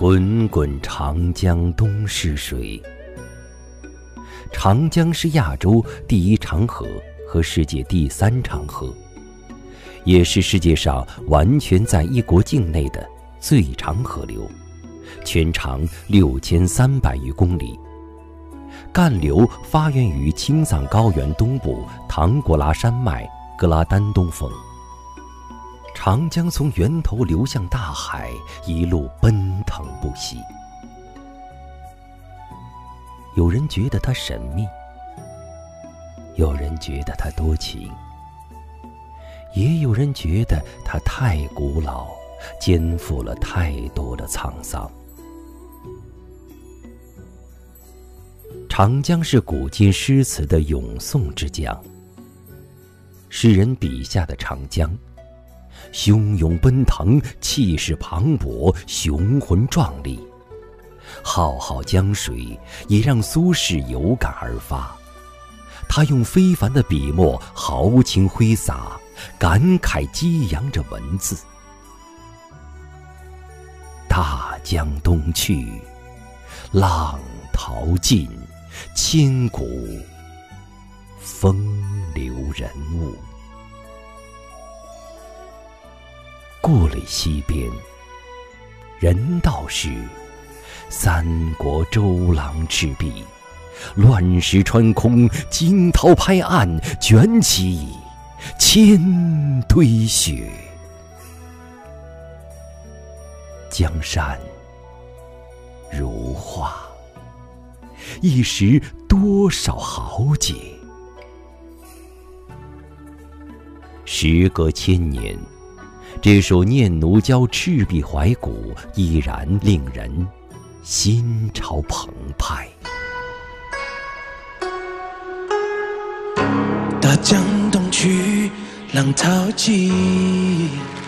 滚滚长江东逝水。长江是亚洲第一长河和世界第3长河，也是世界上完全在一国境内的最长河流，全长6300余公里。干流发源于青藏高原东部唐古拉山脉格拉丹东峰。长江从源头流向大海，一路奔腾不息。有人觉得它神秘，有人觉得它多情，也有人觉得它太古老，肩负了太多的沧桑。长江是古今诗词的咏颂之江，诗人笔下的长江汹涌奔腾，气势磅礴，雄浑壮丽。浩浩江水也让苏轼有感而发，他用非凡的笔墨豪情挥洒，感慨激扬着文字。大江东去，浪淘尽，千古风流人物。故垒西边，人道是三国周郎赤壁，乱石穿空，惊涛拍岸，卷起千堆雪。江山如画，一时多少豪杰。时隔千年，这首《念奴娇·赤壁怀古》依然令人心潮澎湃。 大江东去，浪淘尽，